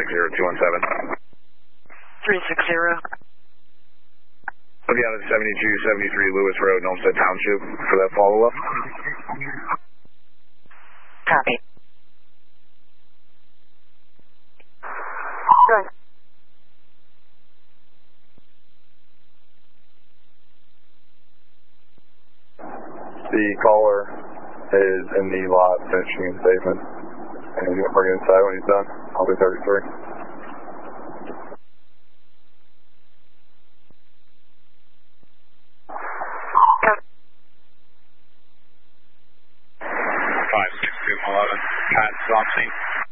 360-217. 360. I'll be out at 7273 Lewis Road in Olmsted Township for that follow-up. Copy. Good. The caller is in the lot finishing his statement, and he'll bring it inside when he's done. I'll be 33. Good. 56211, Pat's on scene.